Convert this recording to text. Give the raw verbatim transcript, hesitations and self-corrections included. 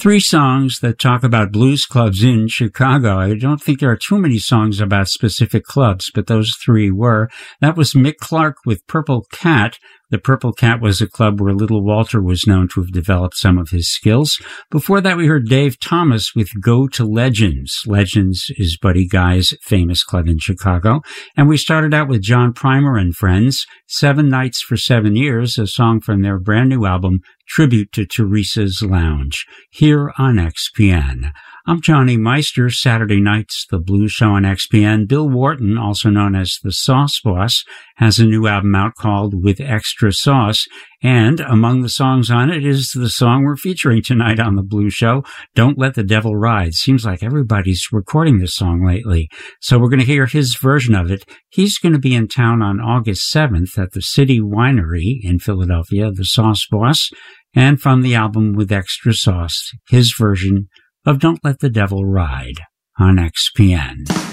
Three songs that talk about blues clubs in Chicago. I don't think there are too many songs about specific clubs, but those three were. That was Mick Clark with Purple Cat. The Purple Cat was a club where Little Walter was known to have developed some of his skills. Before that, we heard Dave Thomas with Go to Legends. Legends is Buddy Guy's famous club in Chicago. And we started out with John Primer and Friends, Seven Nights for Seven Years, a song from their brand new album, Tribute to Teresa's Lounge, here on X P N. I'm Johnny Meister. Saturday nights, the Blues Show on X P N. Bill Wharton, also known as the Sauce Boss, has a new album out called With Extra Sauce, and among the songs on it is the song we're featuring tonight on the Blues Show, Don't Let the Devil Ride. Seems like everybody's recording this song lately, so we're going to hear his version of it. He's going to be in town on August seventh at the City Winery in Philadelphia, the Sauce Boss, and from the album With Extra Sauce, his version of Don't Let the Devil Ride on X P N.